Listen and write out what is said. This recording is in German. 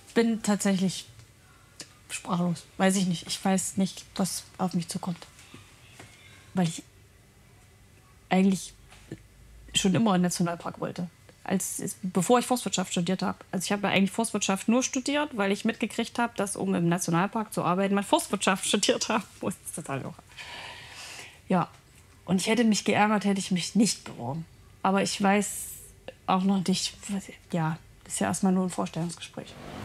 bin tatsächlich sprachlos. Weiß ich nicht. Ich weiß nicht, was auf mich zukommt. Weil ich eigentlich schon immer einen Nationalpark wollte. Bevor ich Forstwirtschaft studiert habe. Also ich habe ja eigentlich Forstwirtschaft nur studiert, weil ich mitgekriegt habe, dass, um im Nationalpark zu arbeiten, man Forstwirtschaft studiert hat. Das ist total irre. Ja, und ich hätte mich geärgert, hätte ich mich nicht beworben. Aber ich weiß auch noch nicht, ja, das ist ja erstmal nur ein Vorstellungsgespräch.